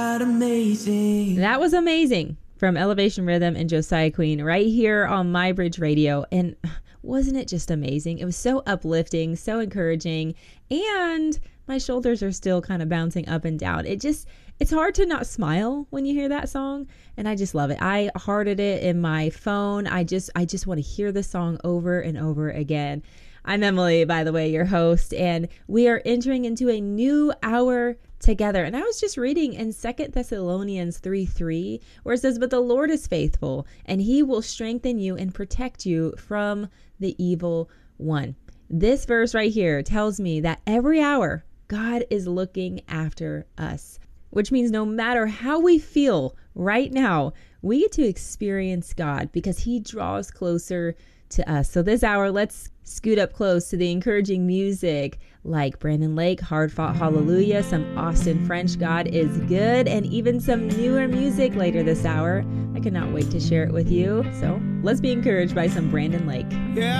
Amazing. That was amazing from Elevation Rhythm and Josiah Queen right here on My Bridge Radio. And wasn't it just amazing? It was so uplifting, so encouraging, and my shoulders are still kind of bouncing up and down. It's hard to not smile when you hear that song, and I just love it. I hearted it in my phone. I just want to hear the song over and over again. I'm Emily, by the way, your host, and we are entering into a new hour together. And I was just reading in 2 Thessalonians 3:3, where it says, "But the Lord is faithful, and he will strengthen you and protect you from the evil one." This verse right here tells me that every hour God is looking after us, which means no matter how we feel right now, we get to experience God because he draws closer to us. So this hour, let's scoot up close to the encouraging music like Brandon Lake, Hard Fought Hallelujah, some Austin French, God is Good, and even some newer music later this hour. I cannot wait to share it with you. So let's be encouraged by some Brandon Lake. Yeah.